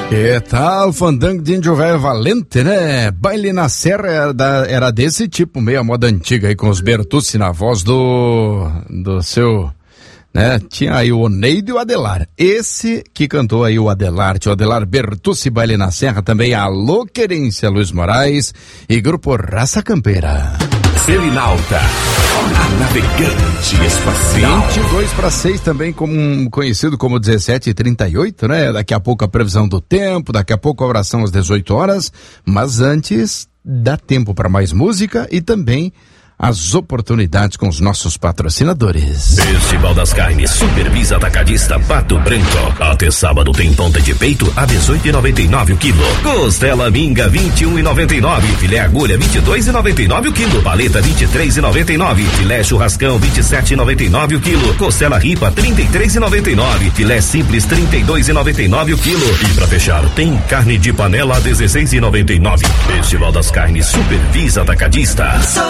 Que tal fandango de índio velho valente, né? Baile na Serra era desse tipo, meio a moda antiga aí, com os Bertucci na voz do seu, né? Tinha aí o Oneide e o Adelar. Esse que cantou aí o Adelar Bertucci, Baile na Serra, também Alô Querência, Luiz Moraes e Grupo Raça Campeira. Selinalta, a navegante espacial. 22:06 também, conhecido como 17:38, né? Daqui a pouco a previsão do tempo, daqui a pouco a oração às 18 horas, mas antes dá tempo para mais música e também as oportunidades com os nossos patrocinadores. Festival das Carnes, Supervisa Atacadista Pato Branco. Até sábado tem ponta de peito a 18,99 o quilo. Costela minga 21,99. Filé agulha 22,99 o quilo. Paleta 23,99. Filé churrascão 27,99 o quilo. Costela ripa 33,99. Filé simples 32,99 o quilo. E pra fechar tem carne de panela a 16,99. Festival das Carnes, Supervisa Atacadista.